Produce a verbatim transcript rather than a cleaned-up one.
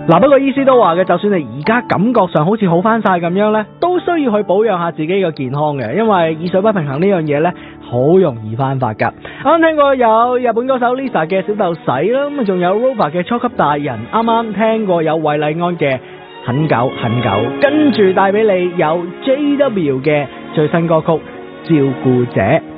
嗱，不過醫師都話嘅，就算你而家感覺上好似好翻晒咁樣呢，都需要去保養下自己嘅健康嘅，因為耳水不平衡呢樣嘢呢，好容易翻發噶。啱啱聽過有日本歌手 Lisa 嘅小豆洗啦，咁啊仲有 Rover 嘅超級大人，啱啱聽過有韋禮安嘅很久很久，跟住帶俾你有 J W 嘅最新歌曲照顧者。